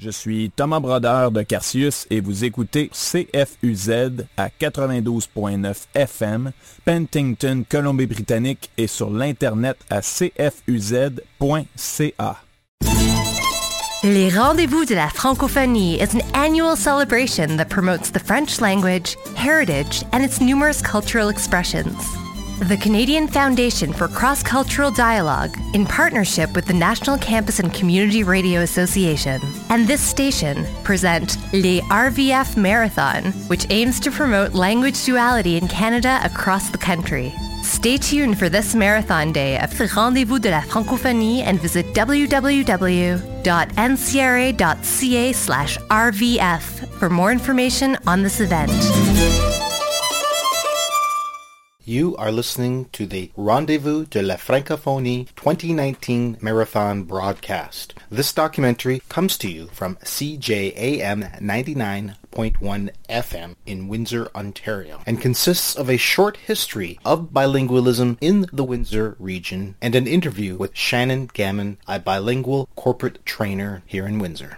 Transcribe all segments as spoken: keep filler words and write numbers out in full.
Je suis Thomas Brodeur de Carcius et vous écoutez C F U Z à quatre-vingt-douze point neuf F M, Penticton, Colombie-Britannique et sur l'Internet à c f u z point c a. Les Rendez-vous de la Francophonie is an annual celebration that promotes the French language, heritage, and its numerous cultural expressions. The Canadian Foundation for Cross-Cultural Dialogue, in partnership with the National Campus and Community Radio Association, and this station present Les R V F Marathon, which aims to promote language duality in Canada across the country. Stay tuned for this marathon day of the Rendez-vous de la Francophonie and visit w w w dot n c r a dot c a slash r v f for more information on this event. You are listening to the Rendezvous de la Francophonie twenty nineteen Marathon broadcast. This documentary comes to you from C J A M ninety-nine point one F M in Windsor, Ontario, and consists of a short history of bilingualism in the Windsor region and an interview with Shannon Gammon, a bilingual corporate trainer here in Windsor.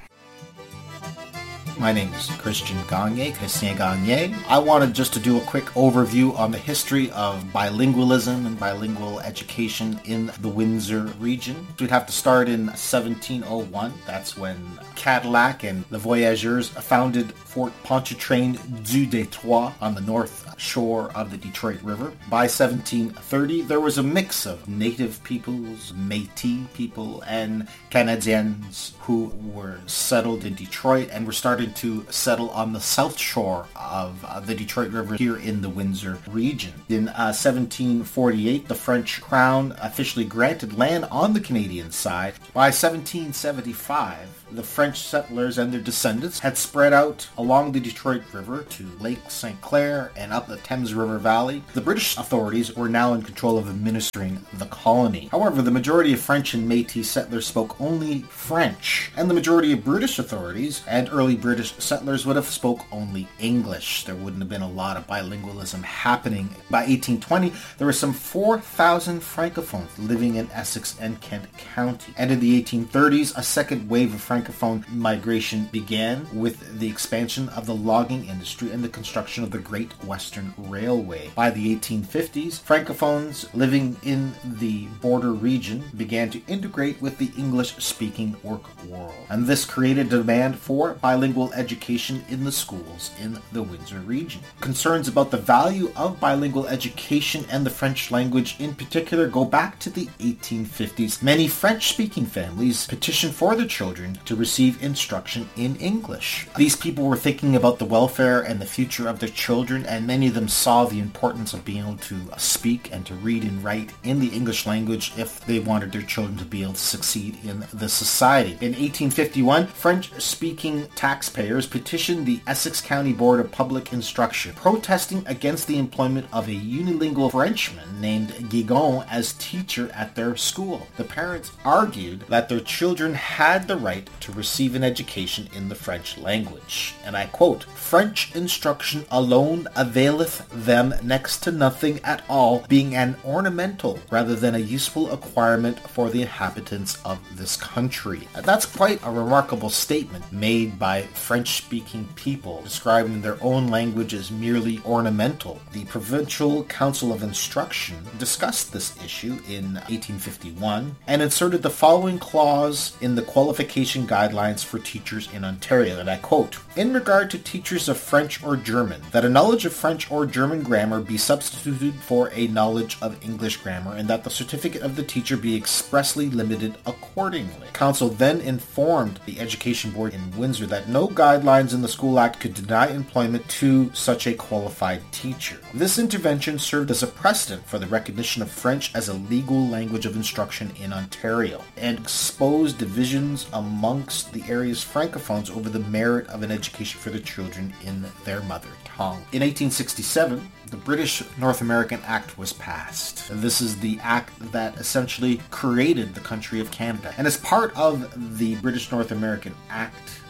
My name is Christian Gagne, Christian Gagne. I wanted just to do a quick overview on the history of bilingualism and bilingual education in the Windsor region. We'd have to start in seventeen oh one. That's when Cadillac and the Voyageurs founded Fort Pontchartrain du Détroit on the north shore of the Detroit River. By seventeen thirty, there was a mix of native peoples, Métis people, and Canadians who were settled in Detroit and were starting to settle on the south shore of uh, the Detroit River here in the Windsor region. In uh, seventeen forty-eight, the French Crown officially granted land on the Canadian side. By seventeen seventy-five, the French settlers and their descendants had spread out along the Detroit River to Lake Saint Clair and up the Thames River Valley. The British authorities were now in control of administering the colony. However, the majority of French and Métis settlers spoke only French, and the majority of British authorities and early British settlers would have spoke only English. There wouldn't have been a lot of bilingualism happening. By eighteen twenty, there were some four thousand Francophones living in Essex and Kent County. And in the eighteen thirties, a second wave of Francophone migration began with the expansion of the logging industry and the construction of the Great Western Railway. By the eighteen fifties, Francophones living in the border region began to integrate with the English-speaking work world. And this created demand for bilingual education in the schools in the Windsor region. Concerns about the value of bilingual education and the French language in particular go back to the eighteen fifties. Many French-speaking families petitioned for their children to receive instruction in English. These people were thinking about the welfare and the future of their children, and many of them saw the importance of being able to speak and to read and write in the English language if they wanted their children to be able to succeed in the society. In eighteen fifty-one, French-speaking taxpayers petitioned the Essex County Board of Public Instruction, protesting against the employment of a unilingual Frenchman named Guigon as teacher at their school. The parents argued that their children had the right to receive an education in the French language. And I quote, "French instruction alone availeth them next to nothing at all, being an ornamental rather than a useful acquirement for the inhabitants of this country." And that's quite a remarkable statement made by French-speaking people, describing their own language as merely ornamental. The Provincial Council of Instruction discussed this issue in eighteen fifty-one and inserted the following clause in the qualification guidelines for teachers in Ontario, and I quote, "In regard to teachers of French or German, that a knowledge of French or German grammar be substituted for a knowledge of English grammar, and that the certificate of the teacher be expressly limited accordingly." Council then informed the Education Board in Windsor that no guidelines in the School Act could deny employment to such a qualified teacher. This intervention served as a precedent for the recognition of French as a legal language of instruction in Ontario, and exposed divisions amongst the area's Francophones over the merit of an education for their children in their mother tongue. In eighteen sixty-seven, the British North American Act was passed. This is the act that essentially created the country of Canada. And as part of the British North American Act,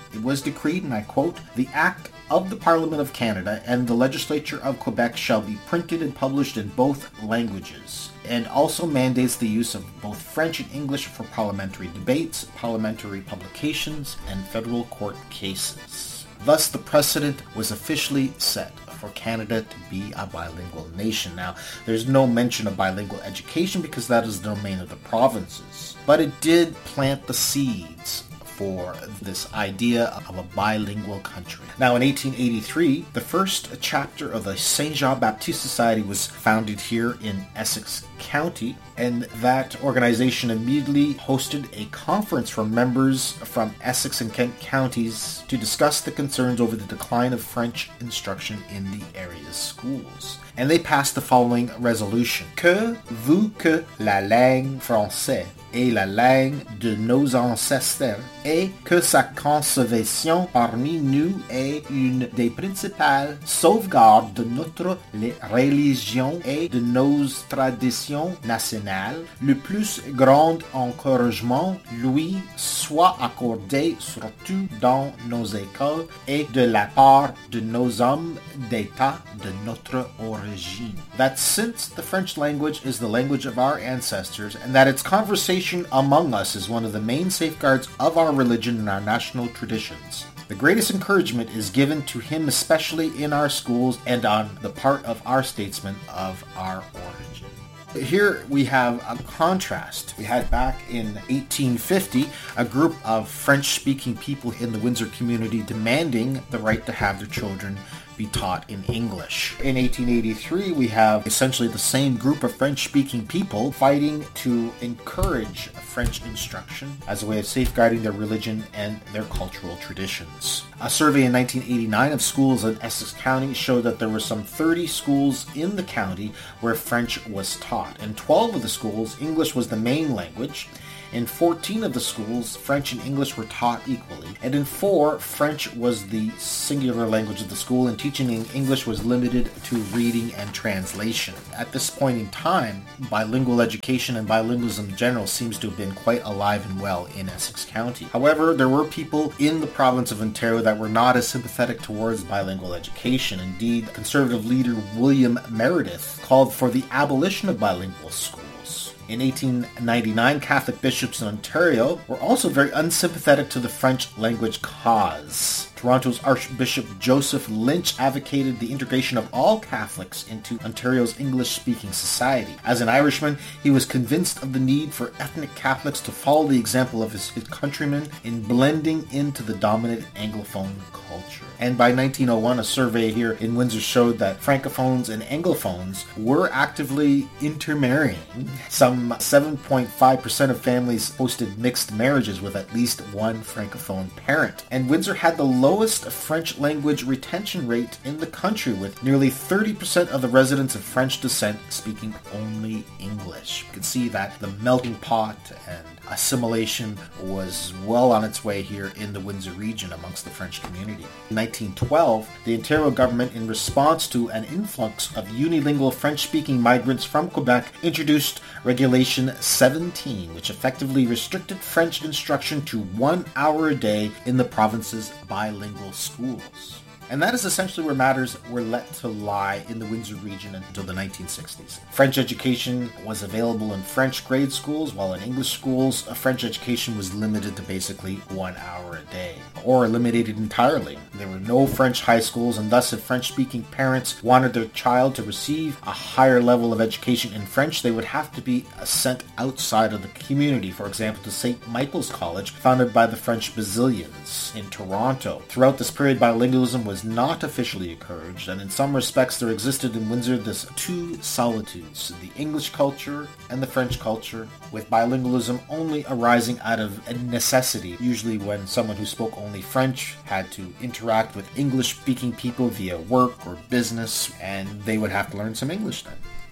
It was decreed, and I quote, "The Act of the Parliament of Canada and the Legislature of Quebec shall be printed and published in both languages," and also mandates the use of both French and English for parliamentary debates, parliamentary publications, and federal court cases. Thus, the precedent was officially set for Canada to be a bilingual nation. Now, there's no mention of bilingual education because that is the domain of the provinces, but it did plant the seeds for this idea of a bilingual country. Now, in eighteen eighty-three, the first chapter of the Saint Jean Baptiste Society was founded here in Essex County, and that organization immediately hosted a conference for members from Essex and Kent counties to discuss the concerns over the decline of French instruction in the area's schools. And they passed the following resolution. Que vu que la langue française est la langue de nos ancêtres et que sa conservation parmi nous est une des principales sauvegardes de notre religion et de nos traditions nationales, le plus grand encouragement lui soit accordé surtout dans nos écoles et de la part de nos hommes d'État de notre origine. That since the French language is the language of our ancestors, and that its conversation among us is one of the main safeguards of our religion and our national traditions, the greatest encouragement is given to him, especially in our schools and on the part of our statesmen of our origin. Here we have a contrast. We had back in eighteen fifty a group of French-speaking people in the Windsor community demanding the right to have their children be taught in English. In eighteen eighty-three, we have essentially the same group of French-speaking people fighting to encourage French instruction as a way of safeguarding their religion and their cultural traditions. A survey in nineteen eighty-nine of schools in Essex County showed that there were some thirty schools in the county where French was taught. In twelve of the schools, English was the main language. In fourteen of the schools, French and English were taught equally, and in four, French was the singular language of the school, and teaching in English was limited to reading and translation. At this point in time, bilingual education and bilingualism in general seems to have been quite alive and well in Essex County. However, there were people in the province of Ontario that were not as sympathetic towards bilingual education. Indeed, Conservative leader William Meredith called for the abolition of bilingual schools. In eighteen ninety-nine, Catholic bishops in Ontario were also very unsympathetic to the French language cause. Toronto's Archbishop Joseph Lynch advocated the integration of all Catholics into Ontario's English-speaking society. As an Irishman, he was convinced of the need for ethnic Catholics to follow the example of his, his countrymen in blending into the dominant Anglophone culture. And by nineteen oh one, a survey here in Windsor showed that Francophones and Anglophones were actively intermarrying. Some seven point five percent of families posted mixed marriages with at least one Francophone parent. And Windsor had the lowest French language retention rate in the country, with nearly thirty percent of the residents of French descent speaking only English. You can see that the melting pot and assimilation was well on its way here in the Windsor region amongst the French community. In nineteen twelve, the Ontario government, in response to an influx of unilingual French-speaking migrants from Quebec, introduced Regulation seventeen, which effectively restricted French instruction to one hour a day in the province's bilingual schools. And that is essentially where matters were let to lie in the Windsor region until the nineteen sixties. French education was available in French grade schools, while in English schools, French education was limited to basically one hour a day, or eliminated entirely. There were no French high schools, and thus if French-speaking parents wanted their child to receive a higher level of education in French, they would have to be sent outside of the community, for example, to Saint Michael's College, founded by the French Basilians in Toronto. Throughout this period, bilingualism was not officially encouraged, and in some respects there existed in Windsor this two solitudes, the English culture and the French culture, with bilingualism only arising out of a necessity, usually when someone who spoke only French had to interact with English-speaking people via work or business, and they would have to learn some English then.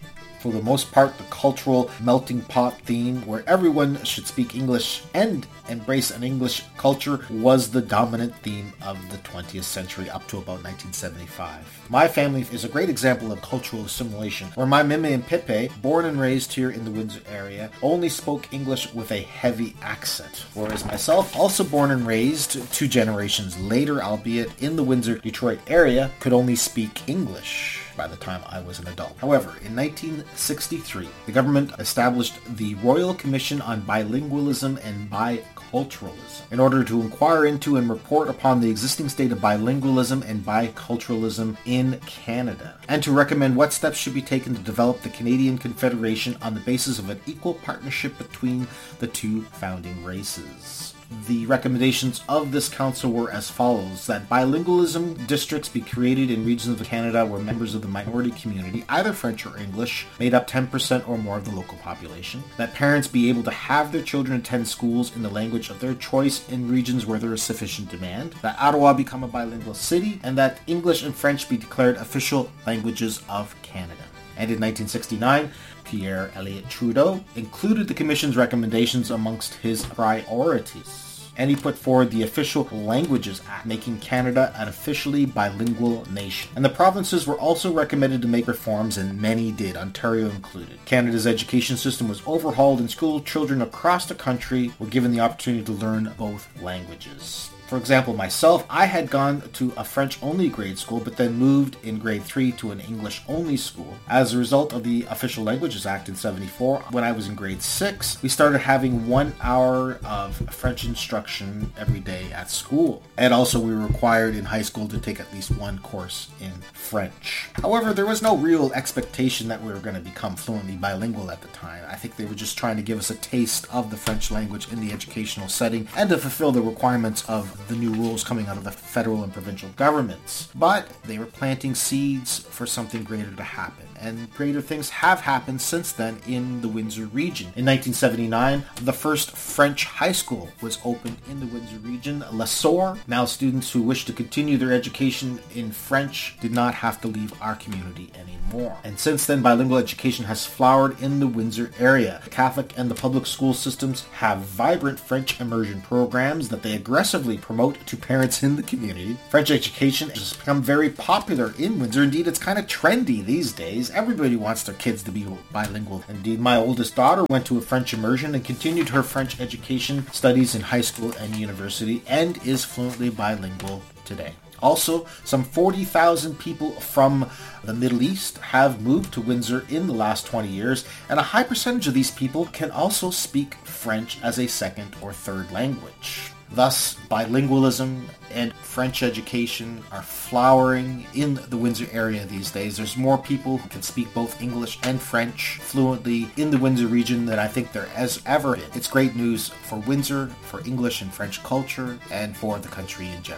For the most part, the cultural melting pot theme, where everyone should speak English and embrace an English culture, was the dominant theme of the twentieth century up to about nineteen seventy-five. My family is a great example of cultural assimilation, where my Mimi and Pepe, born and raised here in the Windsor area, only spoke English with a heavy accent, whereas myself, also born and raised two generations later, albeit in the Windsor-Detroit area, could only speak English by the time I was an adult. However, in nineteen sixty-three, the government established the Royal Commission on Bilingualism and Biculturalism in order to inquire into and report upon the existing state of bilingualism and biculturalism in Canada, and to recommend what steps should be taken to develop the Canadian Confederation on the basis of an equal partnership between the two founding races. The recommendations of this council were as follows: that bilingualism districts be created in regions of Canada where members of the minority community, either French or English, made up ten percent or more of the local population; that parents be able to have their children attend schools in the language of their choice in regions where there is sufficient demand; that Ottawa become a bilingual city; and that English and French be declared official languages of Canada. And in nineteen sixty-nine, Pierre Elliott Trudeau included the Commission's recommendations amongst his priorities, and he put forward the Official Languages Act, making Canada an officially bilingual nation. And the provinces were also recommended to make reforms, and many did, Ontario included. Canada's education system was overhauled, and school children across the country were given the opportunity to learn both languages. For example, myself, I had gone to a French-only grade school, but then moved in grade three to an English-only school. As a result of the Official Languages Act in seventy-four, when I was in grade six, we started having one hour of French instruction every day at school. And also we were required in high school to take at least one course in French. However, there was no real expectation that we were going to become fluently bilingual at the time. I think they were just trying to give us a taste of the French language in the educational setting and to fulfill the requirements of the new rules coming out of the federal and provincial governments. But they were planting seeds for something greater to happen, and greater things have happened since then in the Windsor region. In nineteen seventy-nine, the first French high school was opened in the Windsor region, La Soar. Now students who wish to continue their education in French did not have to leave our community anymore. And since then, bilingual education has flowered in the Windsor area. The Catholic and the public school systems have vibrant French immersion programs that they aggressively promote to parents in the community. French education has become very popular in Windsor. Indeed, it's kind of trendy these days. Everybody wants their kids to be bilingual. Indeed, my oldest daughter went to a French immersion and continued her French education studies in high school and university, and is fluently bilingual today. Also, some forty thousand people from the Middle East have moved to Windsor in the last twenty years, and a high percentage of these people can also speak French as a second or third language. Thus, bilingualism and French education are flowering in the Windsor area these days. There's more people who can speak both English and French fluently in the Windsor region than I think there has ever been. It's great news for Windsor, for English and French culture, and for the country in general.